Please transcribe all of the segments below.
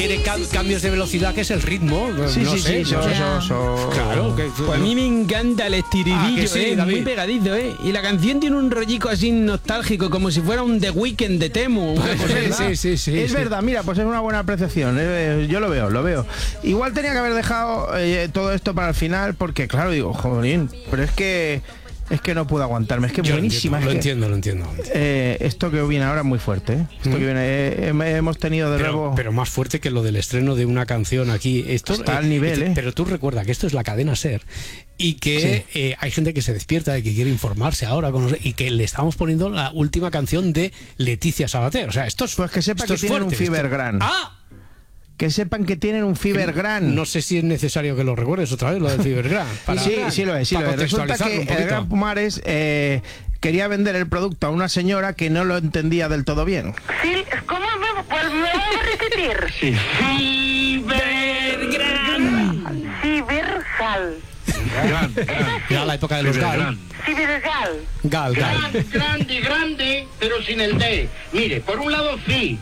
tiene cambios de velocidad, que es el ritmo. Sí, no sí, sé, sí, no sé. Claro. Pues a mí me encanta el estiridillo, que sí, David? muy pegadizo, Y la canción tiene un rollico así nostálgico, como si fuera un The Weeknd de Temu. Sí. Es verdad, mira, pues es una buena apreciación. Yo lo veo. Igual tenía que haber dejado todo esto para el final, porque claro, digo, jolín, pero es que no puedo aguantarme, es que es buenísima. Lo entiendo. Esto que viene ahora es muy fuerte, ¿eh? Esto que viene, hemos tenido de nuevo. Pero más fuerte que lo del estreno de una canción aquí. Esto está al nivel, ¿eh? Pero tú recuerda que esto es la cadena SER y que hay gente que se despierta y que quiere informarse ahora y que le estamos poniendo la última canción de Leticia Sabater. O sea, esto es, pues que sepa esto que es tienen fuerte, un Fever Gran. Que sepan que tienen un Fever Gran. No sé si es necesario que lo recuerdes otra vez, lo del Fever Gran. Sí lo es. Resulta que el Gran Pumares quería vender el producto a una señora que no lo entendía del todo bien. Sí, ¿cómo me voy a repetir? Sí. Fever Gran. Cibergal. Era la época de los Gal. Cibergal. Gal. Grande, pero sin el D. Mire, por un lado, Fi.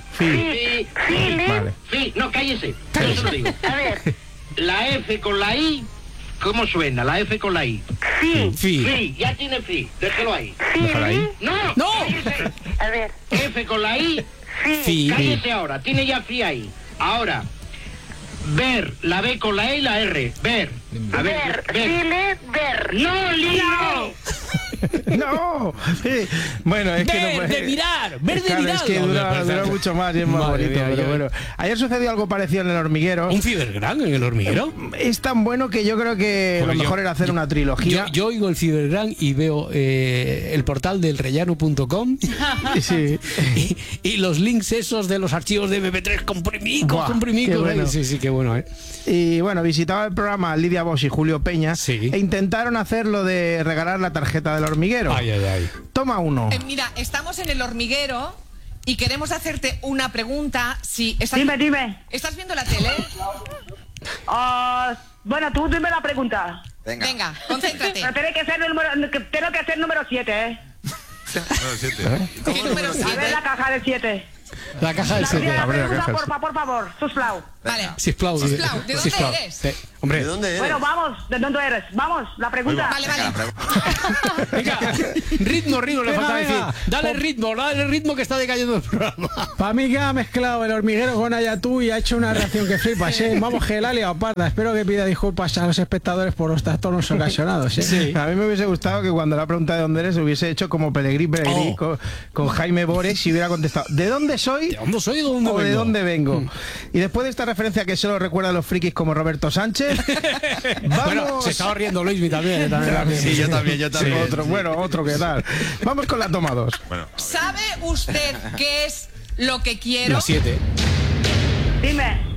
Vale. Fi, no, cállese. Yo se lo digo. A ver. La F con la I, ¿cómo suena? La F con la I. Fi. Ya tiene Fi. Déjelo ahí. Déjalo ahí. No. Cállese. A ver. F con la I. Fi. Cállese ahora. Tiene ya Fi ahí. Ahora. Ver, la B con la E y la R. Ver. A ver. Ver. No, Lino. No. Sí. Bueno, es que no puede. de mirar, ver de Claro, mirar. es que dura mucho más y es más Madre bonito. mía, Pero bueno, ayer sucedió algo parecido en El Hormiguero. ¿Un Fever Gran en el hormiguero? Es tan bueno que yo creo que Pues lo mejor era hacer una trilogía. Yo oigo el Fever Gran y veo el portal del rellano.com Sí. y los links esos de los archivos de MP3 Buah, comprimicos. qué bueno. Sí, qué bueno, Y bueno, visitaba el programa Lidia Bosch y Julio Peña Sí. e intentaron hacer lo de regalar la tarjeta del hormiguero. Ay. Toma uno. Mira, estamos en El Hormiguero y queremos hacerte una pregunta. Si estás, Dime. ¿Estás viendo la tele? Bueno, tú dime la pregunta. Venga, concéntrate. Pero tiene que ser el número 7, ¿eh? ¿Qué número A ver 7? la caja del 7. La caja del 7. A ver, la caja del Por favor, susplau. Vale. Sisplau. Sisplau, ¿de dónde eres? Hombre, ¿De dónde eres? Bueno, vamos, ¿de dónde eres? Vamos, la pregunta. Vale. venga, ritmo, le Venga, falta decir. venga. Dale ritmo que está decayendo el programa. Para mí que ha mezclado El Hormiguero con Ayatú y ha hecho una reacción que flipas, Vamos, que la ha liado parda. Espero que pida disculpas a los espectadores por los trastornos ocasionados, Sí. A mí me hubiese gustado que cuando la pregunta de dónde eres hubiese hecho como Pelegrí con Jaime Bores y hubiera contestado ¿de dónde soy? ¿De dónde soy o ¿De dónde vengo? Y después de esta referencia que solo recuerda a los frikis como Roberto Sánchez, vamos. Bueno, se estaba riendo Luismi también. Sí, yo también. Otro que tal. Vamos con la toma 2. Bueno, ¿Sabe usted qué es lo que quiero? La 7. Dime.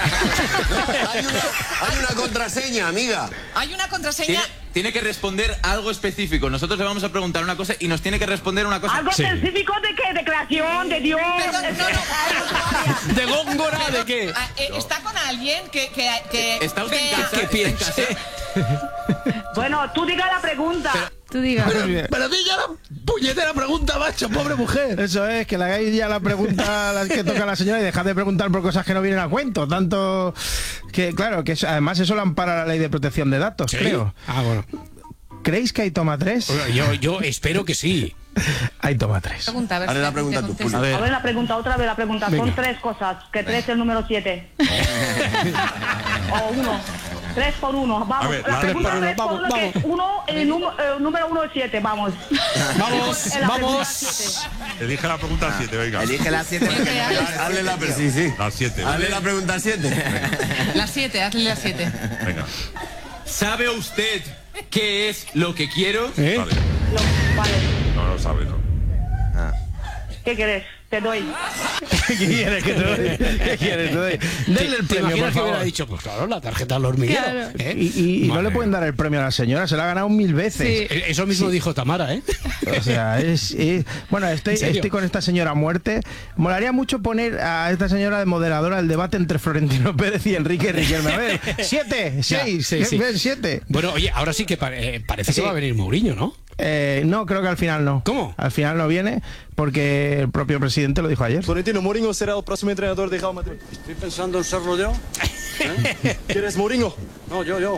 hay una contraseña, amiga. Hay una contraseña. Tiene que responder algo específico. Nosotros le vamos a preguntar una cosa y nos tiene que responder una cosa. ¿Algo específico de qué? ¿De creación? ¿De Dios? Perdón, no. ¿De Góngora? ¿De qué? ¿Está con alguien que ¿Está usted en vea- casa? ¿Qué ¿Está en casa? Bueno, tú diga la pregunta. Tú digas. Pero di ya la puñetera pregunta, macho, pobre mujer. Eso es, que le hagáis ya la pregunta a la que toca la señora y dejad de preguntar por cosas que no vienen a cuento. Tanto que, claro, que además eso lo ampara la ley de protección de datos, creo. Bueno. ¿Creéis que hay toma 3? Yo espero que sí. Hay toma 3. Pregunta, a ver Hazle si la pregunta te tú, contesto. Julio. A ver la pregunta, otra vez la pregunta. Venga. Son 3 cosas. Que 3 es el número 7. O 1. 3 por 1. Vamos. A ver, la pregunta 3 por 1 vamos. que es número 1 es 7. Vamos. Vamos. Elige la pregunta 7, venga. Elige la 7. Hazle la pregunta. Sí. La 7. Hazle la pregunta 7. La 7, hazle la 7. Venga. ¿Sabe usted qué es lo que quiero? Vale. Vale. No lo sabe, ¿no? ¿Qué quieres? Te doy. ¿Qué quieres que te doy? ¿Qué quieres que te doy? Denle el ¿Te premio, por imaginas que favor. hubiera dicho, pues claro, la tarjeta al hormiguero? Claro. Y no le pueden dar el premio a la señora, se lo ha ganado 1000 veces. Sí. Eso mismo dijo Tamara, ¿eh? O sea, bueno, estoy con esta señora a muerte. Molaría mucho poner a esta señora de moderadora el debate entre Florentino Pérez y Enrique Riquelme. A ver, 7, 6, sí. 7. Bueno, oye, ahora sí que parece que va a venir Mourinho, ¿no? No, creo que al final no. ¿Cómo? Al final no viene porque el propio presidente lo dijo ayer. Florentino, Mourinho será el próximo entrenador de Real Madrid. Estoy pensando en serlo yo. ¿Quieres Mourinho? No, yo.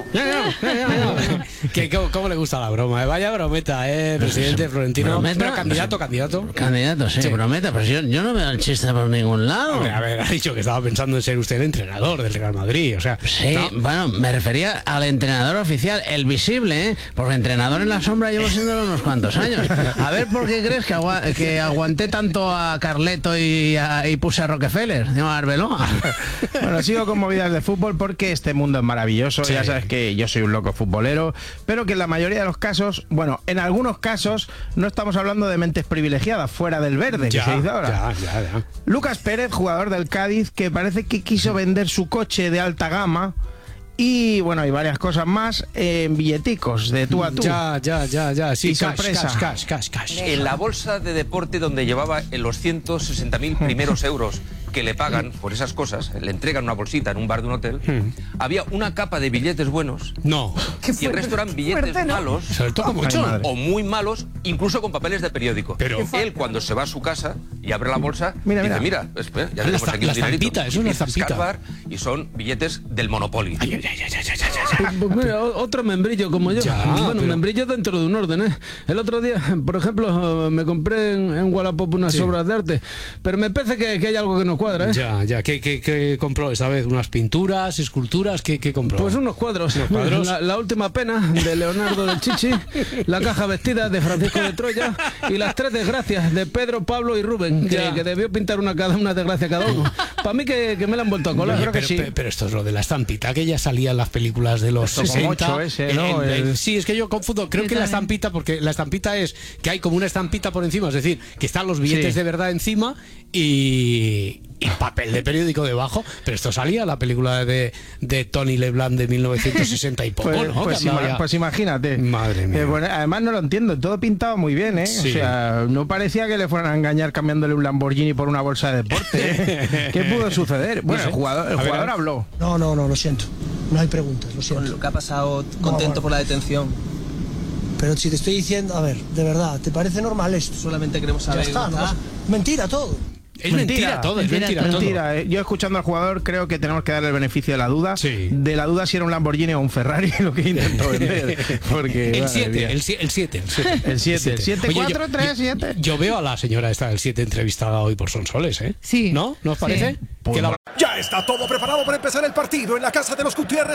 ¿Cómo le gusta la broma? Vaya brometa, presidente Florentino. ¿Brometa? Pero candidato. Candidato, sí, prometa, pero yo no veo el chiste por ningún lado. Hombre, a ver, ha dicho que estaba pensando en ser usted el entrenador del Real Madrid, o sea... Sí, no. bueno, me refería al entrenador oficial, el visible, ¿eh? Porque entrenador en la sombra llevo siendo unos cuantos años. A ver, ¿por qué crees que aguanté tanto a Carleto y puse a Rockefeller? No, a Arbeloa. Bueno, sigo con movidas de fútbol porque este mundo es maravilloso. Sí. Ya sabes que yo soy un loco futbolero, pero que en la mayoría de los casos, bueno, en algunos casos no estamos hablando de mentes privilegiadas fuera del verde, que se dice ahora. Ya. Lucas Pérez, jugador del Cádiz, que parece que quiso vender su coche de alta gama. Y bueno, hay varias cosas más en billeticos de tú a tú. Ya. Sí, Y sorpresa. Cash. En la bolsa de deporte donde llevaba los 160.000 primeros euros que le pagan por esas cosas, le entregan una bolsita en un bar de un hotel, había una capa de billetes buenos. No. Y el resto eran billetes malos. Se lo toca mucho. O muy malos, incluso con papeles de periódico. Pero él, cuando se va a su casa y abre la bolsa, Mira. dice, mira, espera, ya tenemos aquí la un dinerito. estampita, eso es una Empieza a estampita. escarbar y son billetes del Monopoly. Pues mira, otro membrillo como yo. Bueno, membrillo dentro de un orden, ¿eh? El otro día, por ejemplo, me compré en Wallapop unas obras de arte, pero me parece que hay algo que no cuadra, ¿eh? Ya. ¿Qué compró esta vez? ¿Unas pinturas, esculturas? ¿Qué compró? Pues unos cuadros. La última pena de Leonardo del Chichi, la caja vestida de Francisco de Troya y las 3 desgracias de Pedro, Pablo y Rubén, que debió pintar una desgracia cada uno. Para mí que me la han vuelto a colar. Oye, Creo que sí. pero esto es lo de la estampita que ya salía en las películas de los 60. Sí, es que yo confundo. Creo que la estampita, porque la estampita es que hay como una estampita por encima, es decir, que están los billetes de verdad encima y papel de periódico debajo, pero esto salía en la película de Tony LeBlanc de 1960 y poco, ¿no? Pues imagínate. Madre mía. Bueno, además no lo entiendo, todo pintaba muy bien, ¿eh? Sí. O sea, no parecía que le fueran a engañar cambiándole un Lamborghini por una bolsa de deporte, ¿eh? ¿Qué pudo suceder? Bueno, No sé. el jugador habló. No, lo siento. No hay preguntas, lo siento. Con lo que ha pasado, contento por la detención. Pero si te estoy diciendo, a ver, de verdad, ¿te parece normal esto? Solamente queremos Ya saber. está, ¿no? Mentira todo. Es mentira todo. Yo escuchando al jugador creo que tenemos que darle el beneficio de la duda. Sí. De la duda si era un Lamborghini o un Ferrari lo que intentó vender. Porque, El 7. El 7. Oye, 4, 3, 7. Yo veo a la señora esta del 7 entrevistada hoy por Sonsoles, ¿eh? Sí. ¿No? ¿No os parece? Sí. Que la... Ya está todo preparado para empezar el partido en la casa de los Gutiérrez.